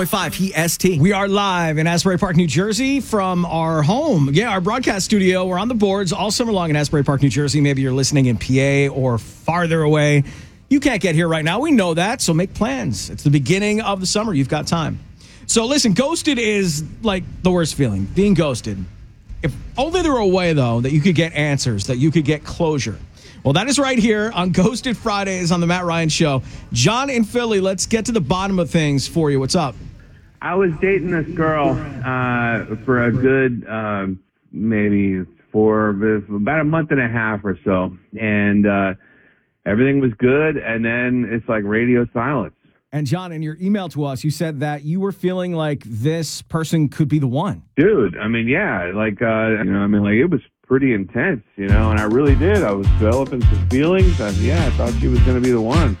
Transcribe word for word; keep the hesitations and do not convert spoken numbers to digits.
Five P S T. We are live in Asbury Park, New Jersey from our home. Yeah, our broadcast studio. We're on the boards all summer long in Asbury Park, New Jersey. Maybe you're listening in P A or farther away. You can't get here right now. We know that, so make plans. It's the beginning of the summer. You've got time. So listen, ghosted is like the worst feeling, being ghosted. If only there were a way, though, that you could get answers, that you could get closure. Well, that is right here on Ghosted Fridays on the Matt Ryan Show. John in Philly, let's get to the bottom of things for you. What's up? I was dating this girl uh, for a good uh, maybe for about a month and a half or so, and uh, everything was good, and then it's like radio silence. And John, in your email to us, you said that you were feeling like this person could be the one. Dude, I mean, yeah, like, uh, you know, I mean, like, it was pretty intense, you know, and I really did. I was developing some feelings. I, yeah, I thought she was going to be the one.